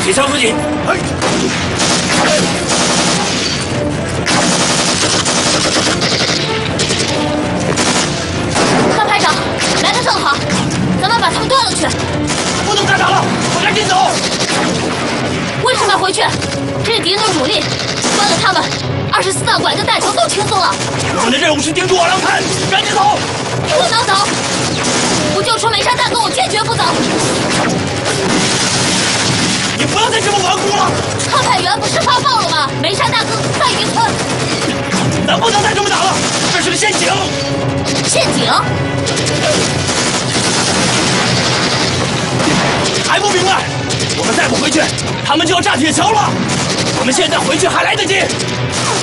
铁桥附近。 大排长，来的正好，咱们把他们断了去。 不能再打了，我赶紧走。 为什么要回去？这是敌人的主力，断了他们，24道拐跟大桥都轻松了。 我们的任务是盯住瓦良滩，赶紧走。 不能走！不救出梅山大哥，我坚决不走。 你不要再这么顽固了。 特派员不是发报了吗？梅山大哥在渔村。 咱不能再这么打了，这是个陷阱。 陷阱？ 还不明白？我们再不回去，他们就要炸铁桥了。我们现在回去还来得及。